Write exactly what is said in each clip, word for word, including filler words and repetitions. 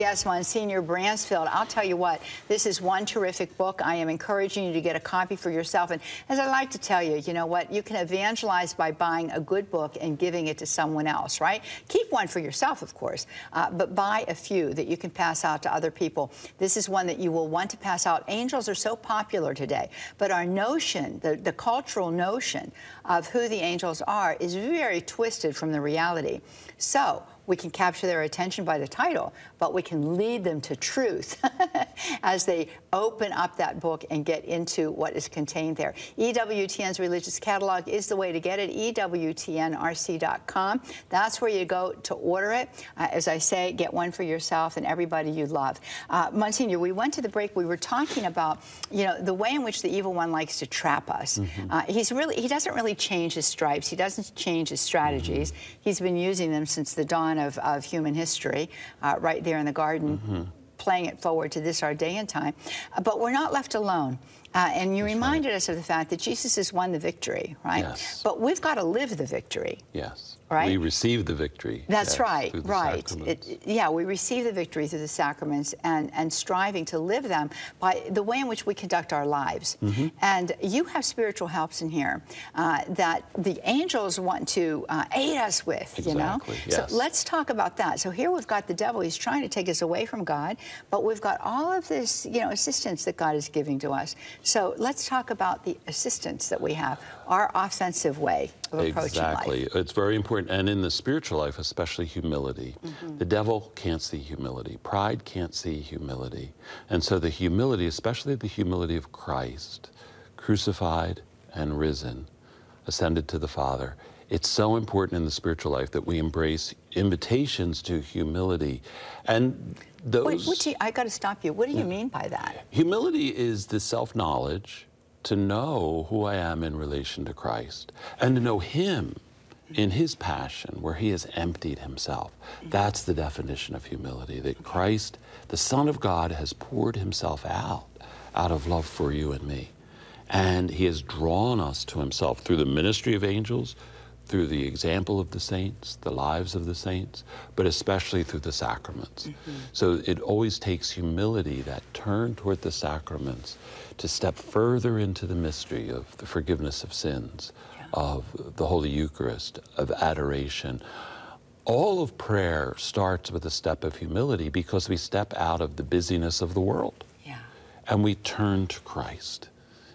Yes, Monsignor Bransfield. I'll tell you what, this is one terrific book. I am encouraging you to get a copy for yourself. And as I like to tell you, you know what? You can evangelize by buying a good book and giving it to someone else, right? Keep one for yourself, of course, uh, but buy a few that you can pass out to other people. This is one that you will want to pass out. Angels are so popular today, but our notion, the, the cultural notion of who the angels are is very twisted from the reality. So we can capture their attention by the title, but we can lead them to truth as they open up that book and get into what is contained there. E W T N's Religious Catalog is the way to get it, E W T N R C dot com. That's where you go to order it. Uh, as I say, get one for yourself and everybody you love. Uh, Monsignor, we went to the break. We were talking about, you know, the way in which the evil one likes to trap us. Mm-hmm. uh, he's really, he doesn't really change his stripes. He doesn't change his strategies. Mm-hmm. He's been using them since the dawn of, of human history, uh, right there in the garden, mm-hmm. playing it forward to this our day and time. Uh, but we're not left alone. Uh, and you That's reminded right. us of the fact that Jesus has won the victory, right? Yes. But we've got to live the victory. Yes. Right? We receive the victory. That's yes, right, through the right. It, yeah, we receive the victory through the sacraments and, and striving to live them by the way in which we conduct our lives. Mm-hmm. And you have spiritual helps in here uh, that the angels want to uh, aid us with, exactly, you know? Yes. So let's talk about that. So here we've got the devil. He's trying to take us away from God, but we've got all of this, you know, assistance that God is giving to us. So let's talk about the assistance that we have, our offensive way of approaching exactly. life. It's very important. And in the spiritual life, especially humility. Mm-hmm. The devil can't see humility. Pride can't see humility. And so the humility, especially the humility of Christ, crucified and risen, ascended to the Father, it's so important in the spiritual life that we embrace invitations to humility. And those... Wait, what do you, I got to stop you. What do you mean by that? Humility is the self-knowledge to know who I am in relation to Christ and to know Him in His passion, where He has emptied Himself. That's the definition of humility, that Christ, the Son of God, has poured Himself out, out of love for you and me. And He has drawn us to Himself through the ministry of angels, through the example of the saints, the lives of the saints, but especially through the sacraments. Mm-hmm. So it always takes humility, that turn toward the sacraments, to step further into the mystery of the forgiveness of sins, yeah. of the Holy Eucharist, of adoration. All of prayer starts with a step of humility because we step out of the busyness of the world. Yeah. And we turn to Christ.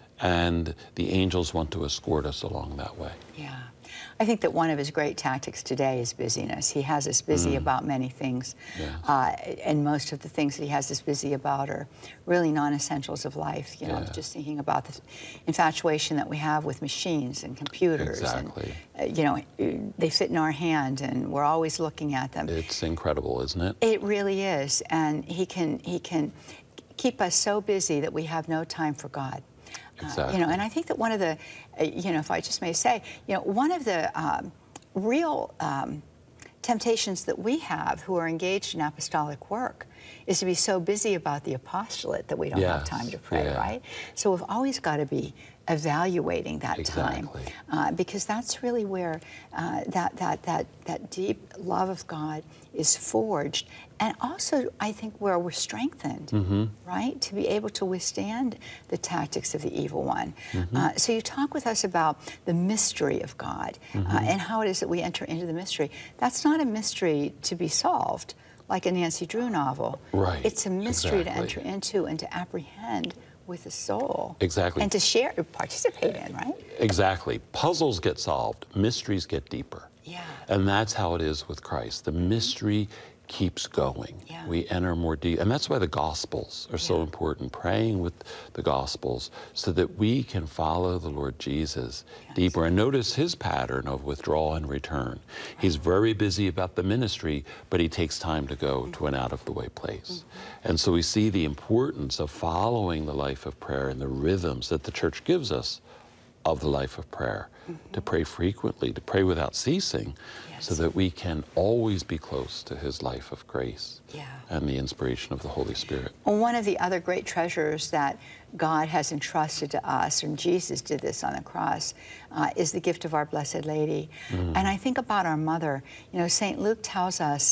And the angels want to escort us along that way. Yeah. I think that one of his great tactics today is busyness. He has us busy mm. about many things. Yes. Uh, and most of the things that he has us busy about are really non-essentials of life. You know, yeah. just thinking about the infatuation that we have with machines and computers. Exactly. And, uh, you know, they fit in our hand and we're always looking at them. It's incredible, isn't it? It really is. And he can, he can keep us so busy that we have no time for God. Exactly. Uh, you know, and I think that one of the, uh, you know, if I just may say, you know, one of the um, real um, temptations that we have who are engaged in apostolic work is to be so busy about the apostolate that we don't yes. have time to pray, yeah. right? So we've always got to be evaluating that exactly. time, uh, because that's really where uh, that, that, that, that deep love of God is forged, and also, I think, where we're strengthened, mm-hmm. right, to be able to withstand the tactics of the evil one. Mm-hmm. uh, so you talk with us about the mystery of God, mm-hmm. uh, and how it is that we enter into the mystery. That's not a mystery to be solved, like a Nancy Drew novel. Right. It's a mystery exactly. to enter into and to apprehend with the soul. Exactly. And to share, participate in, right? Exactly. Puzzles get solved, mysteries get deeper. Yeah. And that's how it is with Christ. The mystery keeps going. Yeah. We enter more deep. And that's why the Gospels are so yeah. important, praying with the Gospels so that we can follow the Lord Jesus yes. deeper. And notice his pattern of withdrawal and return. Right. He's very busy about the ministry, but he takes time to go mm-hmm. to an out-of-the-way place. Mm-hmm. And so we see the importance of following the life of prayer and the rhythms that the Church gives us of the life of prayer, mm-hmm. to pray frequently, to pray without ceasing, yes. so that we can always be close to his life of grace yeah. and the inspiration of the Holy Spirit. Well, one of the other great treasures that God has entrusted to us, and Jesus did this on the cross, uh, is the gift of our Blessed Lady. Mm. And I think about our mother. You know, Saint Luke tells us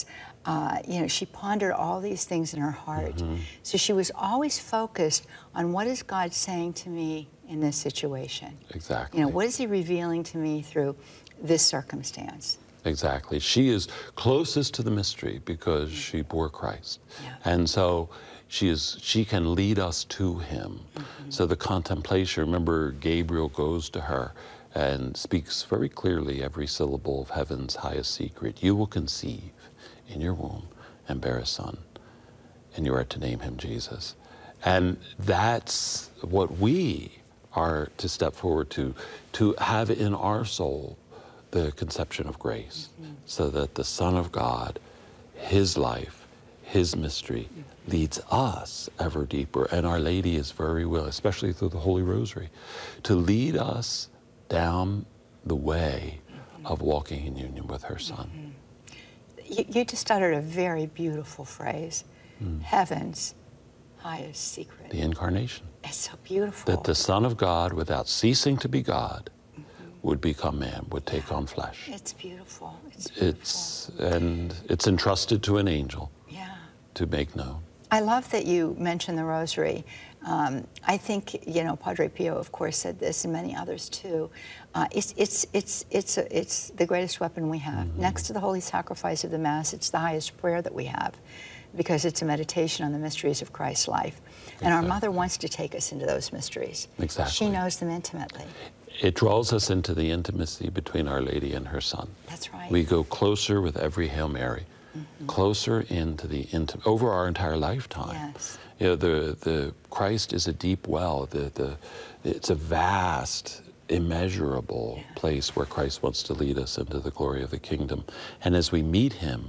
uh, you know, she pondered all these things in her heart. Mm-hmm. So she was always focused on what is God saying to me in this situation. Exactly. You know, what is he revealing to me through this circumstance? Exactly. She is closest to the mystery because she bore Christ. Yeah. And so she is she can lead us to him. Mm-hmm. So the contemplation, remember Gabriel goes to her and speaks very clearly every syllable of heaven's highest secret. You will conceive in your womb and bear a son, and you are to name him Jesus. And that's what we are to step forward to, to have in our soul the conception of grace, mm-hmm. so that the Son of God, his life, his mystery, mm-hmm. leads us ever deeper. And Our Lady is very willing, especially through the Holy Rosary, to lead us down the way mm-hmm. of walking in union with her Son. Mm-hmm. you, you just uttered a very beautiful phrase, mm. heaven's highest secret. The Incarnation. It's so beautiful. That the Son of God, without ceasing to be God, would become man, would take on flesh. It's beautiful. It's beautiful. It's, and it's entrusted to an angel yeah. to make known. I love that you mentioned the Rosary. Um, I think, you know, Padre Pio, of course, said this, and many others too. Uh, it's, it's, it's, it's, a, it's the greatest weapon we have. Mm-hmm. Next to the Holy Sacrifice of the Mass, it's the highest prayer that we have, because it's a meditation on the mysteries of Christ's life. And exactly. Our Mother wants to take us into those mysteries. Exactly. She knows them intimately. It draws us into the intimacy between Our Lady and her Son. That's right. We go closer with every Hail Mary, mm-hmm. closer into the intimate, over our entire lifetime. Yes. You know, the, the Christ is a deep well. The, the, it's a vast, immeasurable yeah. place where Christ wants to lead us into the glory of the kingdom. And as we meet him,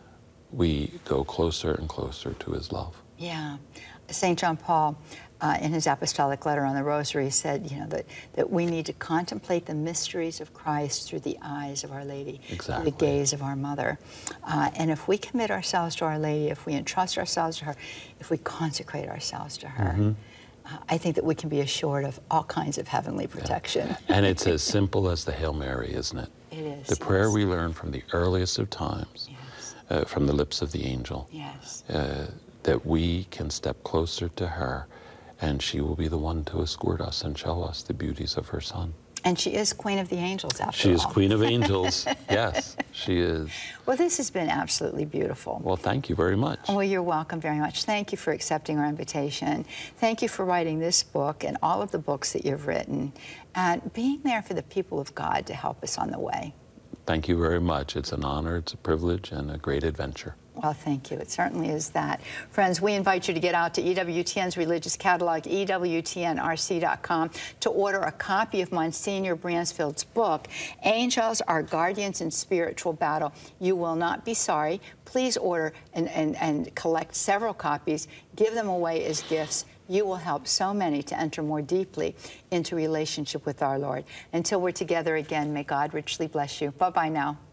we go closer and closer to his love. Yeah. Saint John Paul, uh, in his apostolic letter on the Rosary, said, you know, that, that we need to contemplate the mysteries of Christ through the eyes of Our Lady, exactly. through the gaze of our Mother. Uh, and if we commit ourselves to Our Lady, if we entrust ourselves to her, if we consecrate ourselves to her, mm-hmm. uh, I think that we can be assured of all kinds of heavenly protection. Yeah. And it's as simple as the Hail Mary, isn't it? It is. The yes. prayer we learn from the earliest of times, yes. uh, from the lips of the angel. Yes. Uh, that we can step closer to her, and she will be the one to escort us and show us the beauties of her Son. And she is Queen of the Angels, after She all. is Queen of Angels. Yes, she is. Well, this has been absolutely beautiful. Well, thank you very much. Well, you're welcome very much. Thank you for accepting our invitation. Thank you for writing this book and all of the books that you've written, and being there for the people of God to help us on the way. Thank you very much. It's an honor, it's a privilege, and a great adventure. Well, thank you. It certainly is that. Friends, we invite you to get out to E W T N's religious catalog, E W T N R C dot com, to order a copy of Monsignor Bransfield's book, Angels Are Guardians in Spiritual Battle. You will not be sorry. Please order and, and, and collect several copies. Give them away as gifts. You will help so many to enter more deeply into relationship with our Lord. Until we're together again, may God richly bless you. Bye-bye now.